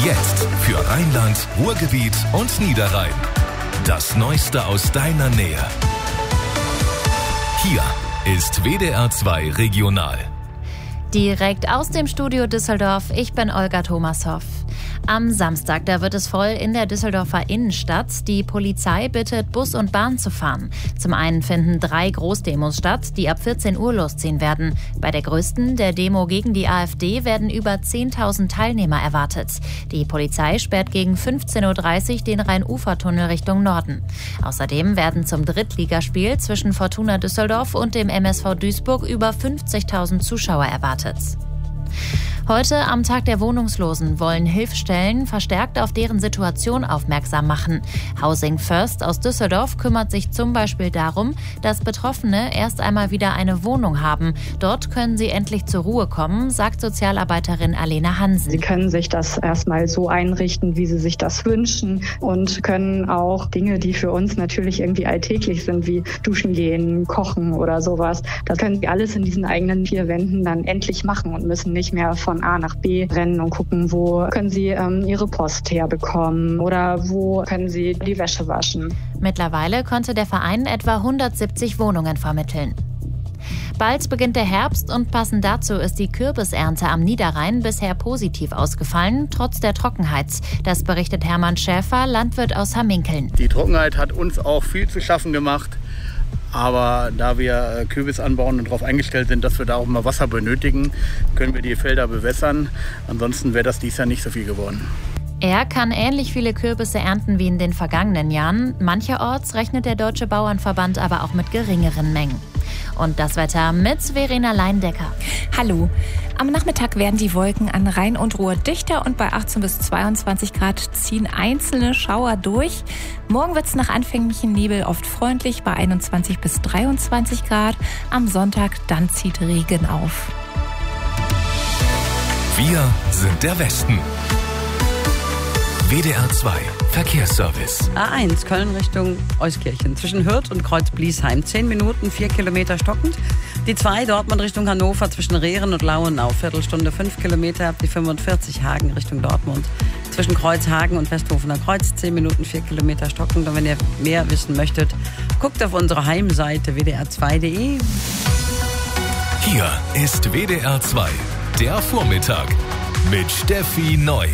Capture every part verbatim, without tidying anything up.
Jetzt für Rheinland, Ruhrgebiet und Niederrhein. Das Neueste aus deiner Nähe. Hier ist W D R zwei Regional. Direkt aus dem Studio Düsseldorf, ich bin Olga Thomashoff. Am Samstag, da wird es voll in der Düsseldorfer Innenstadt. Die Polizei bittet, Bus und Bahn zu fahren. Zum einen finden drei Großdemos statt, die ab vierzehn Uhr losziehen werden. Bei der größten, der Demo gegen die AfD, werden über zehntausend Teilnehmer erwartet. Die Polizei sperrt gegen fünfzehn Uhr dreißig den Rhein-Ufer-Tunnel Richtung Norden. Außerdem werden zum Drittligaspiel zwischen Fortuna Düsseldorf und dem M S V Duisburg über fünfzigtausend Zuschauer erwartet. Heute, am Tag der Wohnungslosen, wollen Hilfsstellen verstärkt auf deren Situation aufmerksam machen. Housing First aus Düsseldorf kümmert sich zum Beispiel darum, dass Betroffene erst einmal wieder eine Wohnung haben. Dort können sie endlich zur Ruhe kommen, sagt Sozialarbeiterin Alena Hansen. Sie können sich das erstmal so einrichten, wie sie sich das wünschen, und können auch Dinge, die für uns natürlich irgendwie alltäglich sind, wie duschen gehen, kochen oder sowas, das können sie alles in diesen eigenen vier Wänden dann endlich machen und müssen nicht mehr von von A nach B rennen und gucken, wo können sie ähm, ihre Post herbekommen oder wo können sie die Wäsche waschen. Mittlerweile konnte der Verein etwa hundertsiebzig Wohnungen vermitteln. Bald beginnt der Herbst und passend dazu ist die Kürbisernte am Niederrhein bisher positiv ausgefallen, trotz der Trockenheit. Das berichtet Hermann Schäfer, Landwirt aus Hamminkeln. Die Trockenheit hat uns auch viel zu schaffen gemacht. Aber da wir Kürbis anbauen und darauf eingestellt sind, dass wir da auch mal Wasser benötigen, können wir die Felder bewässern. Ansonsten wäre das dieses Jahr nicht so viel geworden. Er kann ähnlich viele Kürbisse ernten wie in den vergangenen Jahren. Mancherorts rechnet der Deutsche Bauernverband aber auch mit geringeren Mengen. Und das Wetter mit Verena Leindecker. Hallo. Am Nachmittag werden die Wolken an Rhein und Ruhr dichter und bei achtzehn bis zweiundzwanzig Grad ziehen einzelne Schauer durch. Morgen wird es nach anfänglichem Nebel oft freundlich bei einundzwanzig bis dreiundzwanzig Grad. Am Sonntag dann zieht Regen auf. Wir sind der Westen. W D R zwei Verkehrsservice. A eins Köln Richtung Euskirchen. Zwischen Hürth und Kreuz-Bliesheim. zehn Minuten, vier Kilometer stockend. Die zwei Dortmund Richtung Hannover zwischen Rehren und Lauenau. Viertelstunde, fünf Kilometer. Die fünfundvierzig Hagen Richtung Dortmund. Zwischen Kreuzhagen und Westhofener Kreuz. zehn Minuten, vier Kilometer stockend. Und wenn ihr mehr wissen möchtet, guckt auf unsere Heimseite w d r zwei punkt d e. Hier ist W D R zwei, der Vormittag mit Steffi Neu.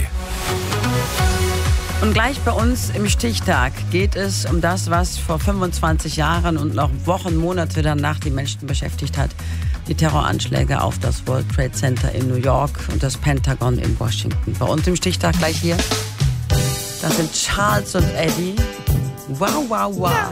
Und gleich bei uns im Stichtag geht es um das, was vor fünfundzwanzig Jahren und noch Wochen, Monate danach die Menschen beschäftigt hat. Die Terroranschläge auf das World Trade Center in New York und das Pentagon in Washington. Bei uns im Stichtag gleich hier. Das sind Charles und Eddie. Wow, wow, wow.